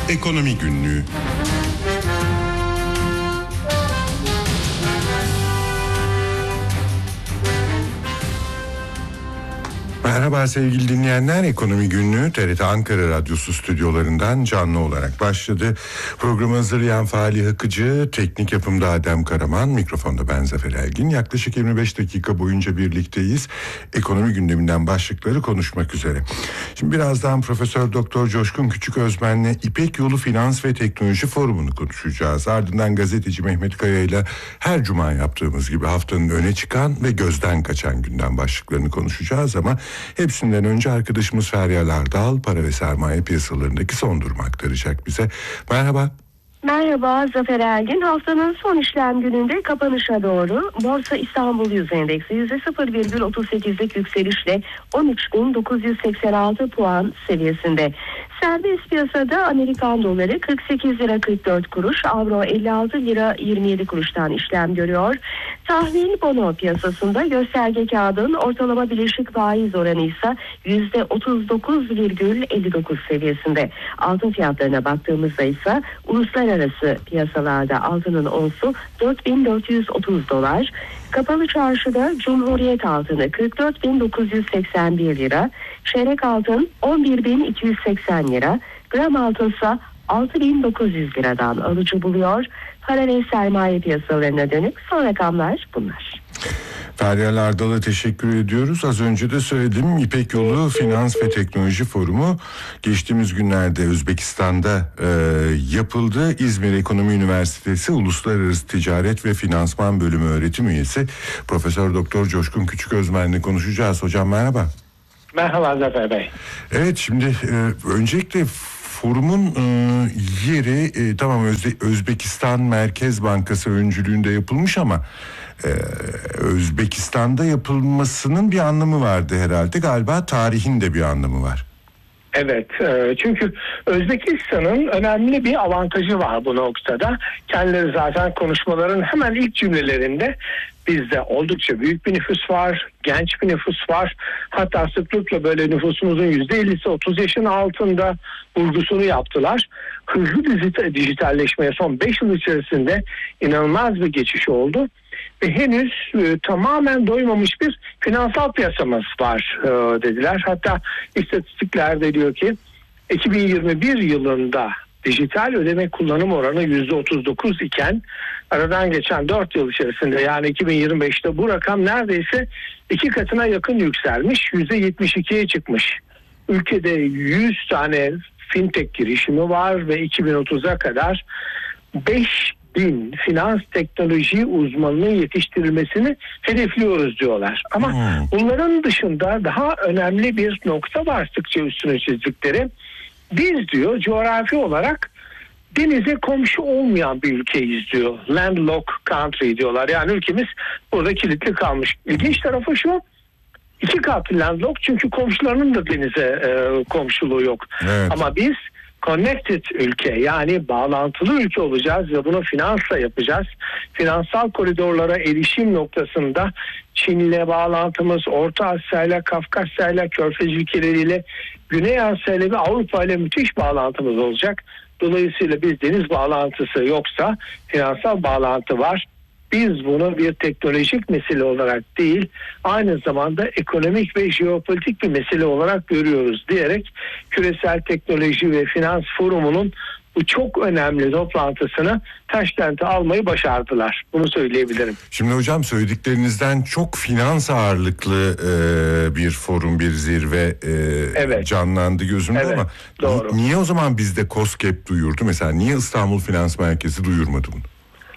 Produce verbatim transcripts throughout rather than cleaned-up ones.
Ekonomi Günlüğü. Merhaba sevgili dinleyenler, Ekonomi Günlüğü T R T Ankara Radyosu stüdyolarından canlı olarak başladı. Programı hazırlayan Fahri Akıcı, teknik yapımda Adem Karaman, mikrofonda ben Zafer Elgin. Yaklaşık yirmi beş dakika boyunca birlikteyiz. Ekonomi gündeminden başlıkları konuşmak üzere. Şimdi birazdan Profesör Doktor Coşkun Küçüközmen'le İpek Yolu Finans ve Teknoloji Forumu'nu konuşacağız. Ardından gazeteci Mehmet Kaya ile her cuma yaptığımız gibi haftanın öne çıkan ve gözden kaçan gündem başlıklarını konuşacağız ama hepsinden önce arkadaşımız Feryal Ardal para ve sermaye piyasalarındaki son durumu aktaracak bize. Merhaba. Merhaba Zafer Ergin. Haftanın son işlem gününde kapanışa doğru Borsa İstanbul Yüz Endeksi yüzde sıfır virgül otuz sekizlik yükselişle on üç bin dokuz yüz seksen altı puan seviyesinde. Serbest piyasada Amerikan doları kırk sekiz lira kırk dört kuruş, avro elli altı lira yirmi yedi kuruştan işlem görüyor. Tahvil bono piyasasında gösterge kağıdın ortalama bileşik faiz oranı ise yüzde otuz dokuz virgül elli dokuz seviyesinde. Altın fiyatlarına baktığımızda ise uluslararası piyasalarda altının onsu dört bin dört yüz otuz dolar. Kapalı çarşıda Cumhuriyet altını kırk dört bin dokuz yüz seksen bir lira, çeyrek altın on bir bin iki yüz seksen lira, gram altın ise altı bin dokuz yüz liradan alıcı buluyor. Para ve sermaye piyasalarına dönük son rakamlar bunlar. Feryal Ardal'a teşekkür ediyoruz. Az önce de söyledim, İpek Yolu Finans ve Teknoloji Forumu geçtiğimiz günlerde Özbekistan'da e, yapıldı. İzmir Ekonomi Üniversitesi Uluslararası Ticaret ve Finansman Bölümü öğretim üyesi Profesör Doktor Coşkun Küçüközmen'le konuşacağız. Hocam merhaba. Merhaba Zafer Bey. Evet, şimdi e, öncelikle forumun e, yeri e, tamam Özbe- Özbekistan Merkez Bankası öncülüğünde yapılmış ama Ee, Özbekistan'da yapılmasının bir anlamı vardı herhalde. Galiba tarihin de bir anlamı var. Evet, e, çünkü Özbekistan'ın önemli bir avantajı var bu noktada. Kendileri zaten konuşmaların hemen ilk cümlelerinde bizde oldukça büyük bir nüfus var, genç bir nüfus var. Hatta sıklıkla böyle nüfusumuzun yüzde ellisi otuz yaşın altında vurgusunu yaptılar. Hızlı dijitalleşmeye son beş yıl içerisinde inanılmaz bir geçiş oldu. Ve henüz e, tamamen doymamış bir finansal piyasamız var e, dediler. Hatta istatistiklerde diyor ki iki bin yirmi bir yılında dijital ödeme kullanım oranı yüzde otuz dokuz iken aradan geçen dört yıl içerisinde yani iki bin yirmi beşte bu rakam neredeyse iki katına yakın yükselmiş, yüzde yetmiş ikiye çıkmış. Ülkede yüz tane fintech girişimi var ve iki bin otuza kadar beş bin finans teknoloji uzmanının yetiştirilmesini hedefliyoruz diyorlar. Ama hmm. bunların dışında daha önemli bir nokta var sıkça üstüne çizdikleri. Biz diyor coğrafi olarak denize komşu olmayan bir ülkeyiz diyor. Landlocked country diyorlar. Yani ülkemiz burada kilitli kalmış. İlginç tarafı şu. İki katlı landlocked çünkü komşularının da denize e, komşuluğu yok. Evet. Ama biz connected ülke yani bağlantılı ülke olacağız ve bunu finansla yapacağız. Finansal koridorlara erişim noktasında Çin'le bağlantımız, Orta Asya'yla, Kafkasya'yla, Körfez ülkeleriyle, Güney Asya'yla ve Avrupa ile müthiş bağlantımız olacak. Dolayısıyla biz deniz bağlantısı yoksa finansal bağlantı var. Biz bunu bir teknolojik mesele olarak değil, aynı zamanda ekonomik ve jeopolitik bir mesele olarak görüyoruz diyerek Küresel Teknoloji ve Finans Forumu'nun bu çok önemli toplantısını Taşkent'e almayı başardılar. Bunu söyleyebilirim. Şimdi hocam söylediklerinizden çok finans ağırlıklı e, bir forum, bir zirve e, evet. canlandı gözümde evet, ama doğru. Niye o zaman bizde KOSGEB duyurdu? Mesela niye İstanbul Finans Merkezi duyurmadı bunu?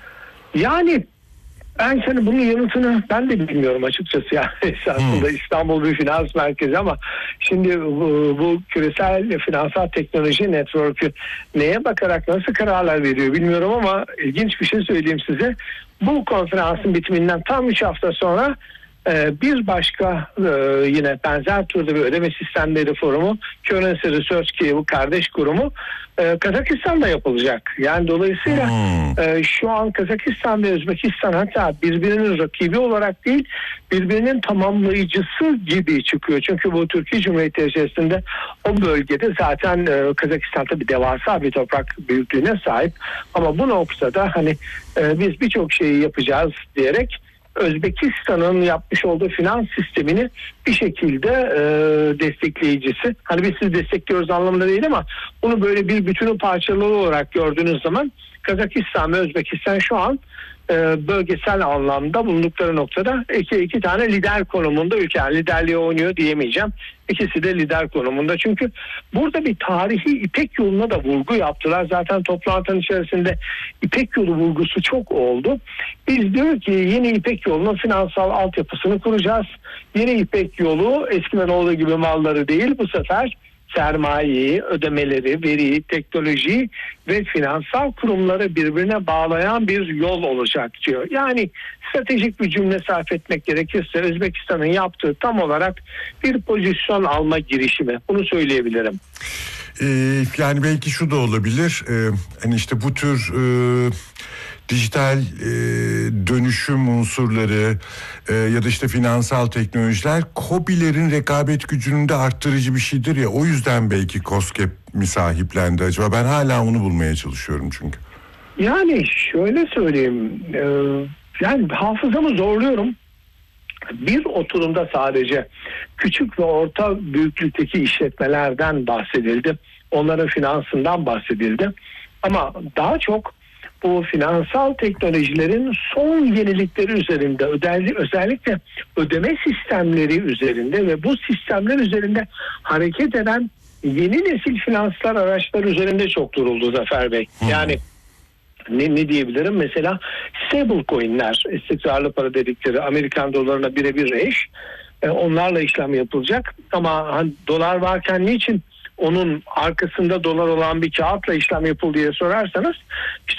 Yani ben senin bunun yanıtını ben de bilmiyorum açıkçası ya. Aslında hmm. İstanbul bir finans merkezi ama şimdi bu, bu küresel finansal teknoloji network'ü neye bakarak nasıl kararlar veriyor bilmiyorum ama ilginç bir şey söyleyeyim size. Bu konferansın bitiminden tam üç hafta sonra Ee, bir başka e, yine benzer türde bir ödeme sistemleri forumu Currency Research ki bu kardeş kurumu e, Kazakistan'da yapılacak. Yani dolayısıyla Hmm. e, şu an Kazakistan ve Özbekistan hatta birbirinin rakibi olarak değil birbirinin tamamlayıcısı gibi çıkıyor. Çünkü bu Türkiye Cumhuriyeti içerisinde o bölgede zaten e, Kazakistan tabii devasa bir toprak büyüklüğüne sahip ama bu noktada hani e, biz birçok şeyi yapacağız diyerek Özbekistan'ın yapmış olduğu finans sistemini bir şekilde e, destekleyicisi. Hani biz sizi destekliyoruz anlamında değil ama bunu böyle bir bütünün parçaları olarak gördüğünüz zaman Kazakistan ve Özbekistan şu an e, bölgesel anlamda bulundukları noktada iki, iki tane lider konumunda ülke. Yani liderliği oynuyor diyemeyeceğim. İkisi de lider konumunda. Çünkü burada bir tarihi İpek yoluna da vurgu yaptılar. Zaten toplantının içerisinde İpek yolu vurgusu çok oldu. Biz diyor ki yeni İpek yolunun finansal altyapısını kuracağız. Yeni İpek yolu eskiden olduğu gibi malları değil bu sefer sermayeyi, ödemeleri, veriyi, teknolojiyi ve finansal kurumları birbirine bağlayan bir yol olacak diyor. Yani stratejik bir cümle sarf etmek gerekirse Özbekistan'ın yaptığı tam olarak bir pozisyon alma girişimi. Bunu söyleyebilirim. Ee, yani belki şu da olabilir. Ee, hani işte bu tür e, dijital e, dönüşüm unsurları e, ya da işte finansal teknolojiler KOBİ'lerin rekabet gücünü de arttırıcı bir şeydir ya. O yüzden belki KOSGEB mi sahiplendi acaba? Ben hala onu bulmaya çalışıyorum çünkü. Yani şöyle söyleyeyim. E, yani hafızamı zorluyorum. Bir oturumda sadece küçük ve orta büyüklükteki işletmelerden bahsedildi. Onların finansından bahsedildi. Ama daha çok bu finansal teknolojilerin son yenilikleri üzerinde, özellikle ödeme sistemleri üzerinde ve bu sistemler üzerinde hareket eden yeni nesil finansal araçlar üzerinde çok duruldu Zafer Bey. Yani Ne, ne diyebilirim? Mesela stable coin'ler, istikrarlı para dedikleri Amerikan dolarına birebir eş. E, onlarla işlem yapılacak. Ama hani dolar varken niçin onun arkasında dolar olan bir kağıtla işlem yapıldı diye sorarsanız işte